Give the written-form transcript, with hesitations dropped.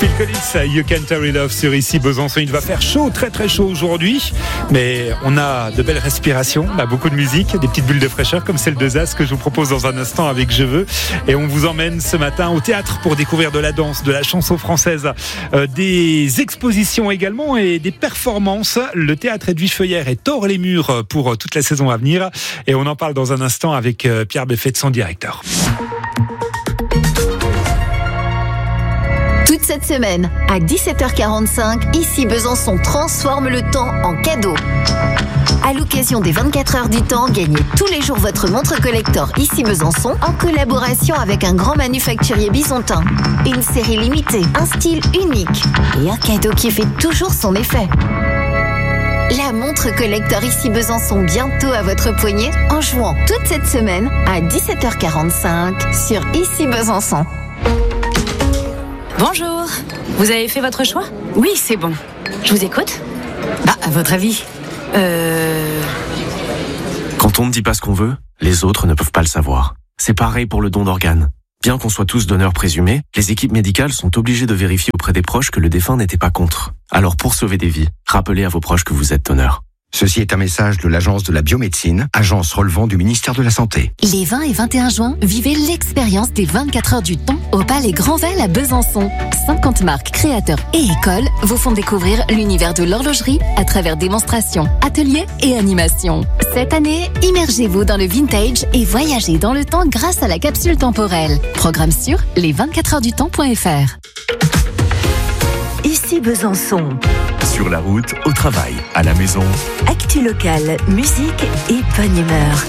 Phil Collins, You Can't Hurry Love sur ici Besançon. Il va faire chaud, très très chaud aujourd'hui, mais on a de belles respirations, on a beaucoup de musique, des petites bulles de fraîcheur comme celle de Zaz que je vous propose dans un instant avec Je veux. Et on vous emmène ce matin au théâtre pour découvrir de la danse, de la chanson française, des expositions également et des performances. Le théâtre Edwige Feuillère est hors les murs pour toute la saison à venir et on en parle dans un instant avec Pierre Beffet, son directeur. Toute cette semaine, à 17h45, ici Besançon transforme le temps en cadeau. À l'occasion des 24 heures du temps, gagnez tous les jours votre montre collector ici Besançon en collaboration avec un grand manufacturier bisontin. Une série limitée, un style unique et un cadeau qui fait toujours son effet. La montre collector ici Besançon bientôt à votre poignet en jouant toute cette semaine à 17h45 sur ici Besançon. Bonjour, vous avez fait votre choix ? Oui, c'est bon. Je vous écoute ? À votre avis ? Quand on ne dit pas ce qu'on veut, les autres ne peuvent pas le savoir. C'est pareil pour le don d'organes. Bien qu'on soit tous donneurs présumés, les équipes médicales sont obligées de vérifier auprès des proches que le défunt n'était pas contre. Alors pour sauver des vies, rappelez à vos proches que vous êtes donneur. Ceci est un message de l'Agence de la biomédecine, agence relevant du ministère de la Santé. Les 20 et 21 juin, vivez l'expérience des 24 heures du temps au Palais Grandval à Besançon. 50 marques, créateurs et écoles vous font découvrir l'univers de l'horlogerie à travers démonstrations, ateliers et animations. Cette année, immergez-vous dans le vintage et voyagez dans le temps grâce à la capsule temporelle. Programme sur les24heuresdutemps.fr. Ici Besançon. Sur la route, au travail, à la maison. Actu locale, musique et bonne humeur.